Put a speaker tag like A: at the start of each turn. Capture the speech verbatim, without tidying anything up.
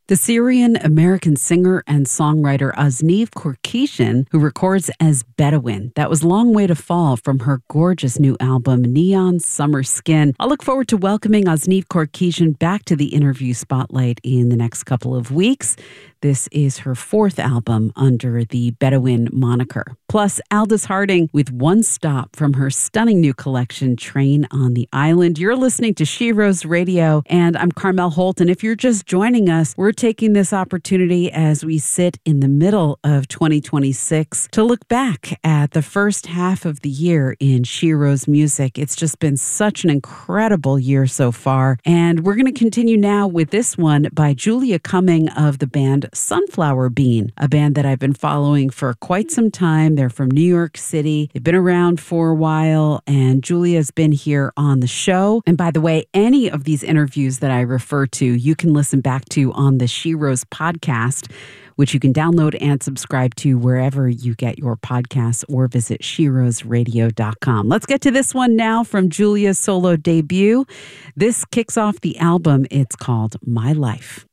A: The Syrian-American singer and songwriter Azniv Korkishan, who records as Bedouin. That was Long Way to Fall from her gorgeous new album, Neon Summer Skin. I look forward to welcoming Azniv Korkishan back to the interview spotlight in the next couple of weeks. This is her fourth album under the Bedouin moniker. Plus, Aldous Harding with One Stop from her stunning new collection, Train on the Island. You're listening to She Rose Radio, and I'm Carmel Holt. And if you're just joining us, we're taking this opportunity as we sit in the middle of twenty twenty-six to look back at the first half of the year in She Rose music. It's just been such an incredible year so far. And we're going to continue now with this one by Julia Cumming of the band Sunflower Bean, a band that I've been following for quite some time. They're from New York City. They've been around for a while, and Julia's been here on the show. And by the way, any of these interviews that I refer to, you can listen back to on the She Rose podcast, which you can download and subscribe to wherever you get your podcasts, or visit she rose radio dot com. Let's get to this one now from Julia's solo debut. This kicks off the album. It's called My Life.